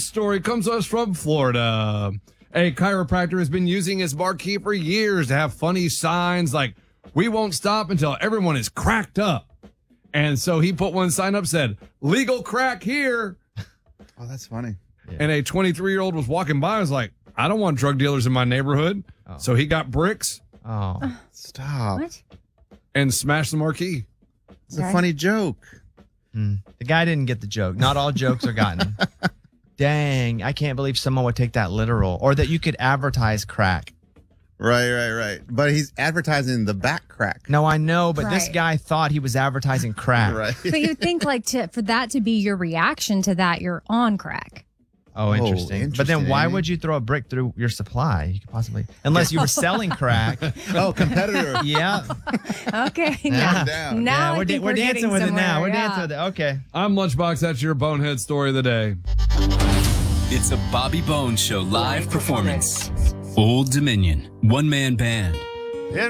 story comes to us from Florida. A chiropractor has been using his marquee for years to have funny signs like, "We won't stop until everyone is cracked up." And so he put one sign up said, "Legal crack here." Oh, that's funny. Yeah. And a 23-year-old was walking by and was like, "I don't want drug dealers in my neighborhood." Oh. So he got bricks. Oh, stop. What? And smashed the marquee. It's a funny joke. The guy didn't get the joke. Not all jokes are gotten. Dang, I can't believe someone would take that literal. Or that you could advertise crack. Right. But he's advertising the back crack. No, I know, but this Right. guy thought he was advertising crack. Right. But you'd think for that to be your reaction to that, you're on crack. Oh, interesting. But then why would you throw a brick through your supply? You could possibly, unless you were selling crack. Oh, competitor. Yeah. Okay. Yeah. Now I we're think we're dancing getting with it now. somewhere, We're yeah. dancing with it. Okay. I'm Lunchbox. That's your bonehead story of the day. It's a Bobby Bones Show live performance. Old Dominion, one-man band.